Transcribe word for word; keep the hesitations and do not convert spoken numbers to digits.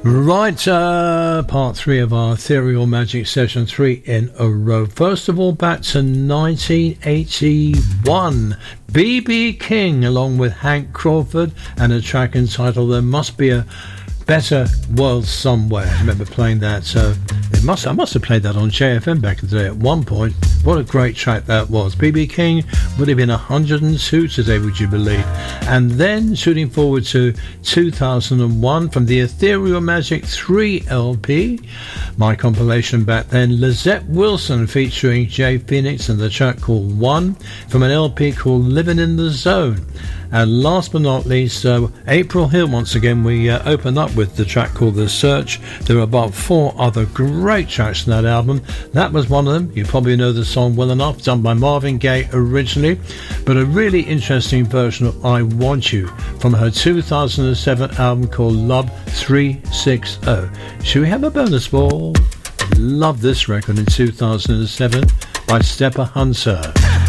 Right, uh, part three of our Ethereal Magic session, three in a row. First of all, back to nineteen eighty-one. B B King, along with Hank Crawford, and a track entitled There Must Be a Better World Somewhere. I remember playing that. So it must, I must have played that on J F M back in the day at one point. What a great track that was. B B King would have been one hundred two today, would you believe? And then shooting forward to two thousand one from the Ethereal Magic three L P, my compilation back then, Lizette Wilson featuring Jay Phoenix and the track called One from an L P called Living in the Zone. And last but not least, uh, April Hill, once again, we uh, open up with the track called The Search. There are about four other great tracks in that album. That was one of them. You probably know the song well enough, done by Marvin Gaye originally, but a really interesting version of I Want You from her two thousand seven album called Love three sixty. Should we have a bonus ball? Love this record in two thousand seven by Stepper Hunter.